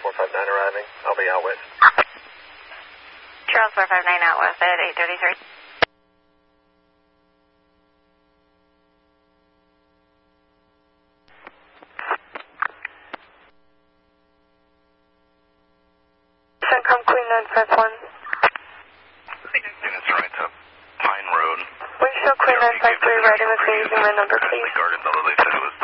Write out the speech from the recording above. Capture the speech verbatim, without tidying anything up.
four five nine arriving. I'll be out west. Charles four five nine out west at eight thirty-three. Come Queen nine five one. Units right to Pine Road. We show Queen nine five three riding with me using my number, please. The guard in the lily said it was